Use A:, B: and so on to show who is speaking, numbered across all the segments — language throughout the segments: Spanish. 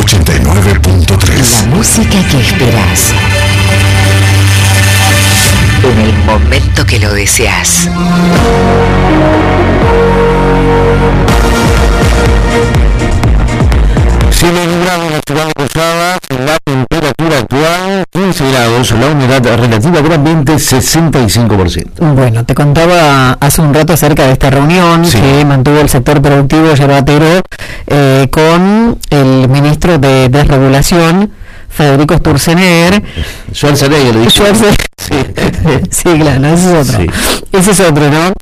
A: 89.3.
B: La música que esperas. En el momento que lo deseas.
C: Cielo nublado en la ciudad de Posadas, la temperatura actual 15 grados, la humedad relativa del ambiente 65%.
D: Bueno, te contaba hace un rato acerca de esta reunión que mantuvo el sector productivo yerbatero con el ministro de Desregulación, Federico Sturzenegger.
C: Schwarzenegger, le dije.
D: Sí, claro, ese es otro. Sí. Ese es otro, ¿no?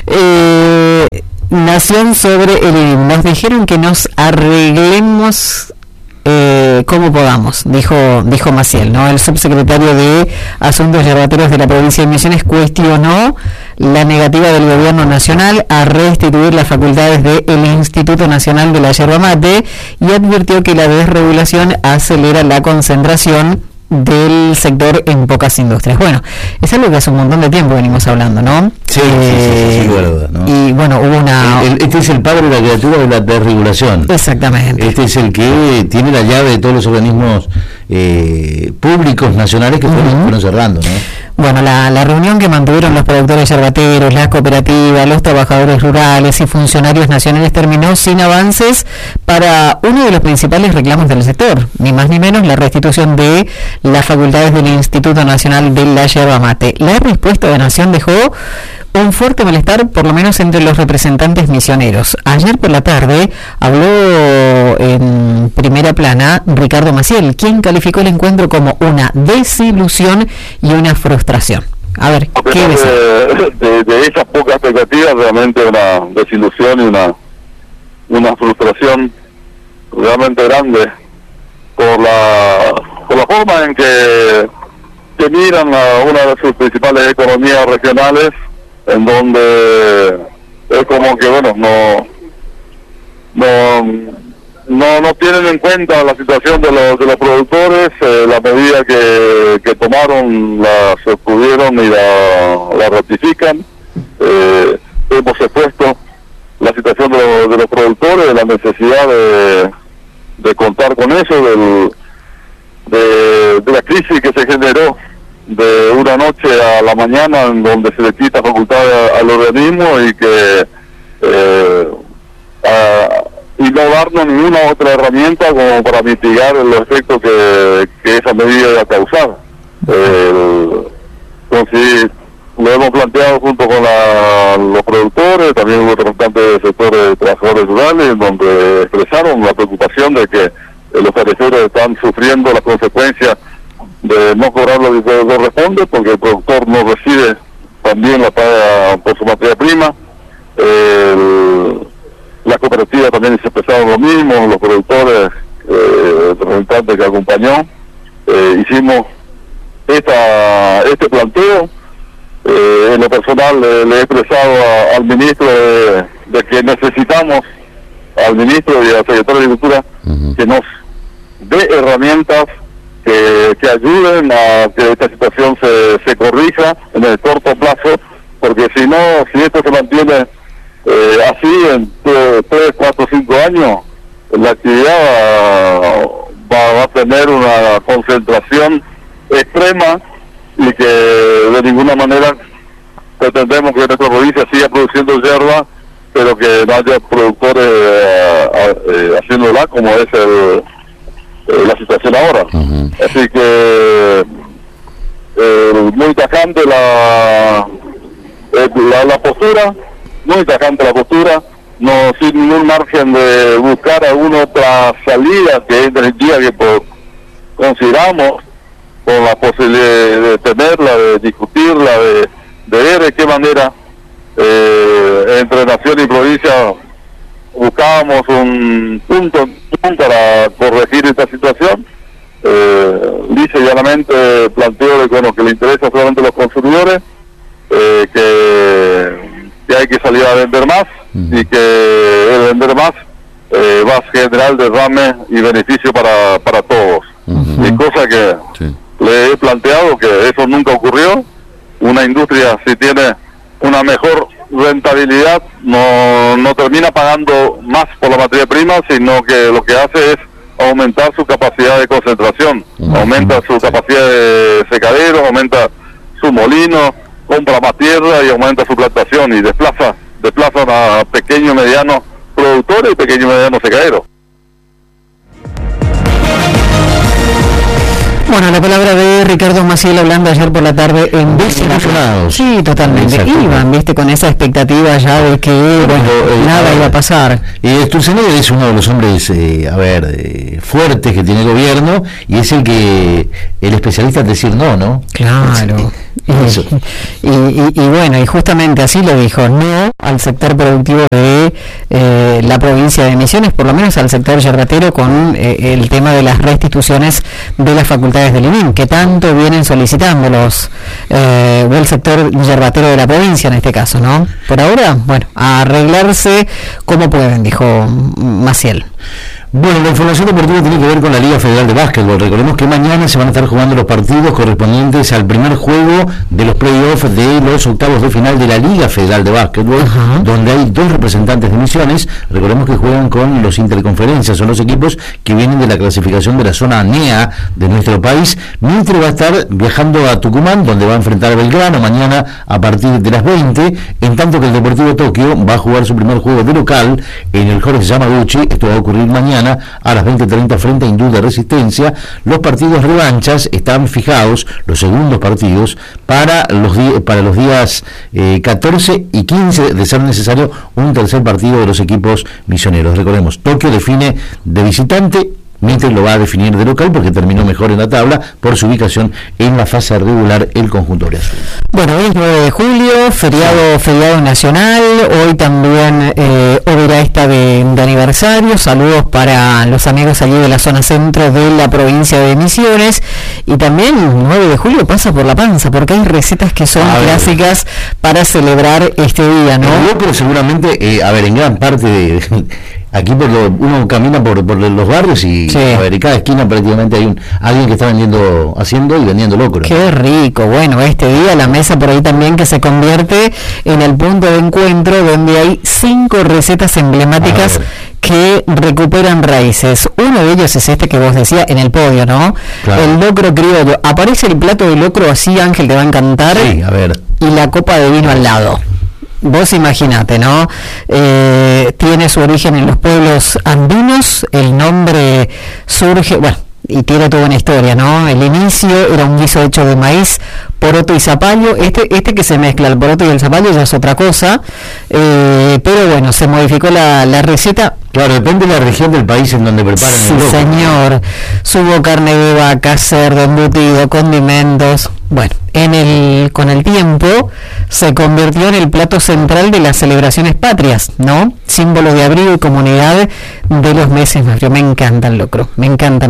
D: Nación sobre el... Nos dijeron que nos arreglemos como podamos, dijo Maciel, ¿no? El subsecretario de Asuntos Yerbateros de la provincia de Misiones cuestionó la negativa del gobierno nacional a restituir las facultades del Instituto Nacional de la Yerba Mate y advirtió que la desregulación acelera la concentración del sector en pocas industrias. Bueno, es algo que hace un montón de tiempo venimos hablando, ¿no?
C: Sí, verdad, ¿no?
D: Y bueno, hubo una...
C: Este es el padre de la criatura de la desregulación.
D: Exactamente.
C: Este es el que tiene la llave de todos los organismos públicos nacionales que fueron cerrando, ¿no?
D: Bueno, la reunión que mantuvieron los productores yerbateros, las cooperativas, los trabajadores rurales y funcionarios nacionales terminó sin avances para uno de los principales reclamos del sector, ni más ni menos la restitución de las facultades del Instituto Nacional de la Yerba Mate. La respuesta de Nación dejó un fuerte malestar, por lo menos entre los representantes misioneros. Ayer por la tarde habló en primera plana Ricardo Maciel, quien calificó el encuentro como una desilusión y una frustración. A ver, ¿qué decir?
E: De esas pocas expectativas, realmente una desilusión y una frustración realmente grande por la forma en que miran a una de sus principales economías regionales, en donde es como que no tienen en cuenta la situación de los productores. La medida que tomaron la sostuvieron y la ratifican. Hemos expuesto la situación de los productores, de la necesidad de contar con eso, de la crisis que se generó de una noche a la mañana, en donde se le quita facultad al organismo y no darnos ninguna otra herramienta como para mitigar los efectos que esa medida iba a causar. Entonces, lo hemos planteado junto con los productores, también los representantes del sector de trabajadores rurales, en donde expresaron la preocupación de que los tariferos están sufriendo las consecuencias de no cobrar lo que corresponde, porque el productor no recibe también la paga por su materia prima. La cooperativa también se expresaron lo mismo, los productores, el representante que acompañó, hicimos este planteo. En lo personal le he expresado al ministro de que necesitamos al ministro y al secretario de Agricultura que nos dé herramientas que ayuden a que esta situación se corrija en el corto plazo, porque si esto se mantiene así en 3, 4, 5 años, la actividad va a tener una concentración extrema y que de ninguna manera pretendemos que nuestra provincia siga produciendo yerba, pero que no haya productores haciéndola como es la situación ahora. Así que muy tajante la postura, no sin ningún margen de buscar alguna otra salida que consideramos con la posibilidad de tenerla, de discutirla, de ver de qué manera entre nación y provincia buscábamos un punto para corregir esta situación. Lisa y llanamente planteo que le interesa solamente a los consumidores, que hay que salir a vender más y que el vender más va a generar derrame y beneficio para todos. Y cosa que le he planteado que eso nunca ocurrió. Una industria, si tiene una mejor rentabilidad, no termina pagando más por la materia prima, sino que lo que hace es aumentar su capacidad de concentración, aumenta su capacidad de secadero, aumenta su molino, compra más tierra y aumenta su plantación y desplaza a pequeños y medianos productores y pequeños y medianos secaderos.
D: Bueno, la palabra de Ricardo Maciel hablando ayer por la tarde en
C: Desilusionados.
D: Sí, totalmente. Iban, viste, con esa expectativa ya de que, nada iba a pasar.
C: Sturzenegger es uno de los hombres, fuertes que tiene el gobierno, y es el especialista en decir no.
D: Claro. Y bueno, y justamente así lo dijo, no al sector productivo de la provincia de Misiones, por lo menos al sector yerbatero, con el tema de las restituciones de las facultades del INIM, que tanto vienen solicitando el sector yerbatero de la provincia en este caso, ¿no? Por ahora, bueno, a arreglarse como pueden, dijo Maciel.
C: Bueno, la información deportiva tiene que ver con la Liga Federal de Básquetbol. Recordemos que mañana se van a estar jugando los partidos correspondientes al primer juego de los playoffs de los octavos de final de la Liga Federal de Básquetbol, donde hay 2 representantes de Misiones. Recordemos que juegan con los interconferencias, son los equipos que vienen de la clasificación de la zona NEA de nuestro país. Mitre va a estar viajando a Tucumán, donde va a enfrentar a Belgrano mañana a partir de las 20, en tanto que el Deportivo Tokio va a jugar su primer juego de local en el Jorge Yamaguchi. Esto va a ocurrir mañana a las 20:30 frente a Hindú de Resistencia. Los partidos revanchas están fijados, los segundos partidos, para los días 14 y 15, de ser necesario un tercer partido de los equipos misioneros. Recordemos, Tokio define de visitante, Mitre lo va a definir de local porque terminó mejor en la tabla por su ubicación en la fase regular el conjunto azul.
D: Bueno, hoy es 9 de julio, feriado nacional, hoy también hora esta de aniversario, saludos para los amigos allí de la zona centro de la provincia de Misiones, y también 9 de julio pasa por la panza, porque hay recetas que son clásicas para celebrar este día, ¿no?
C: Yo creo seguramente, en gran parte aquí uno camina por los barrios y en cada esquina prácticamente hay alguien que está haciendo y vendiendo locro.
D: Qué rico. Bueno, este día la mesa por ahí también que se convierte en el punto de encuentro donde hay 5 recetas emblemáticas que recuperan raíces. Uno de ellos es este que vos decías en el podio, ¿no? Claro. El locro criollo. Aparece el plato de locro así, Ángel, te va a encantar.
C: Sí, a ver.
D: Y la copa de vino al lado. Vos imaginate, ¿no? Tiene su origen en los pueblos andinos, el nombre surge, y tiene toda una historia, ¿no? El inicio era un guiso hecho de maíz, poroto y zapallo. Este que se mezcla, el poroto y el zapallo ya es otra cosa, pero bueno, se modificó la receta.
C: Claro, depende de la región del país en donde preparan el locro.
D: Sí, señor. Subo carne de vaca, cerdo, embutido, condimentos. Bueno, con el tiempo se convirtió en el plato central de las celebraciones patrias, ¿no? Símbolo de abrigo y comunidad de los meses más fríos. Me encanta el locro, me encanta.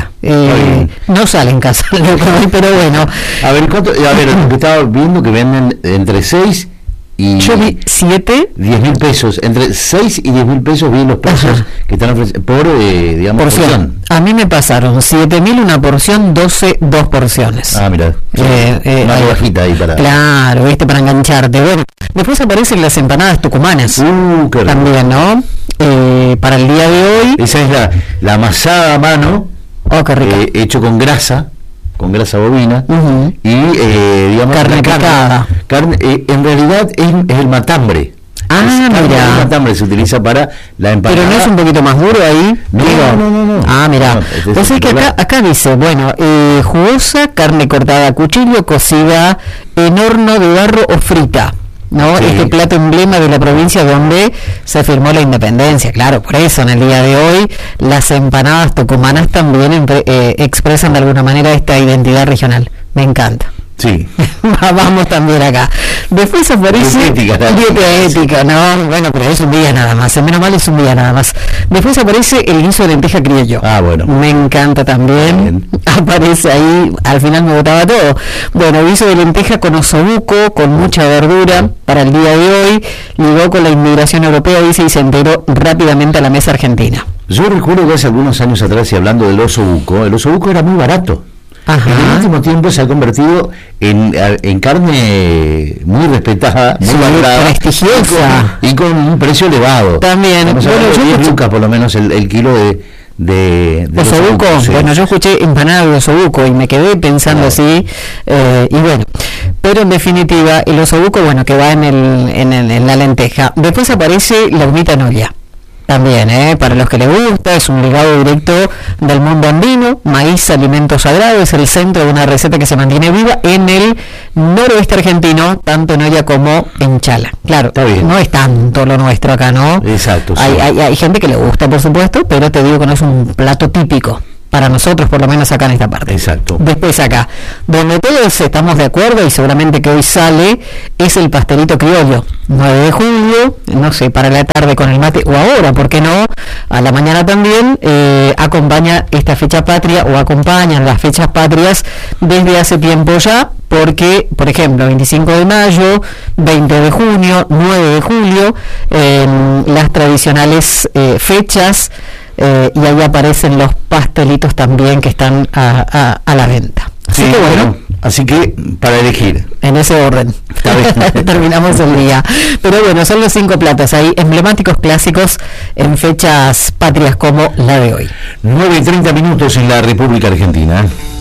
D: No sale en casa el locro, pero bueno.
C: A ver, estaba viendo que venden entre 6 y...
D: Yo vi 7.
C: 10.000 pesos, entre 6 y 10.000 pesos vi los precios que están ofreciendo por, porción.
D: A mí me pasaron 7.000 una porción, 12 2 porciones.
C: Ah, mira. Más bajita ahí para...
D: Claro, para engancharte. Bueno, después aparecen las empanadas tucumanas.
C: Qué rico.
D: También, ¿no? Para el día de hoy...
C: Esa es la amasada a mano.
D: Oh, qué rica.
C: Hecho con grasa bovina, y
D: carne picada.
C: En realidad es el matambre.
D: Mira.
C: El matambre se utiliza para la empanada.
D: Pero no es un poquito más duro ahí.
C: No.
D: Mira. Pues es que acá dice, jugosa, carne cortada a cuchillo, cocida en horno de barro o frita, ¿no? Sí. Este plato emblema de la provincia donde se firmó la independencia. Claro, por eso en el día de hoy las empanadas tucumanas también expresan de alguna manera esta identidad regional. Me encanta.
C: Sí.
D: Vamos también acá. Después aparece dietética, ¿no? Bueno, pero es un día nada más. Menos mal es un día nada más. Después aparece el guiso de lenteja criollo.
C: Bueno.
D: Me encanta también. Aparece ahí, al final me botaba todo. Bueno, guiso de lenteja con osobuco, con mucha verdura para el día de hoy. Ligó con la inmigración europea, dice, y se integró rápidamente a la mesa argentina.
C: Yo recuerdo que hace algunos años atrás, y hablando del osobuco, el osobuco era muy barato. En el último tiempo se ha convertido en carne muy respetada, muy valorada,
D: prestigiosa
C: y con un precio elevado.
D: También.
C: Estamos hablando de 10 lucas por lo menos el kilo
D: osobuco.
C: Sí.
D: Bueno, yo escuché empanada de osobuco y me quedé pensando así, y bueno, pero en definitiva el osobuco, bueno, que va en la lenteja. Después aparece la humita en olla. También, para los que les gusta, es un legado directo del mundo andino. Maíz, alimento sagrado, es el centro de una receta que se mantiene viva en el noroeste argentino, tanto en olla como en chala. Claro, no es tanto lo nuestro acá, ¿no?
C: Exacto. Sí.
D: Hay gente que le gusta, por supuesto, pero te digo que no es un plato típico para nosotros, por lo menos acá en esta parte.
C: Exacto.
D: Después acá, donde todos estamos de acuerdo y seguramente que hoy sale, es el pastelito criollo. 9 de julio, no sé, para la tarde con el mate, o ahora, ¿por qué no? A la mañana también, acompaña esta fecha patria, o acompañan las fechas patrias desde hace tiempo ya, porque, por ejemplo, 25 de mayo, 20 de junio, 9 de julio, las tradicionales fechas, y ahí aparecen los pastelitos también que están a la venta. Así
C: Sí,
D: que bueno,
C: así que para elegir.
D: en ese orden terminamos el día. Pero bueno, son los 5 platos ahí emblemáticos, clásicos en fechas patrias como la de hoy.
C: 9:30 en la República Argentina.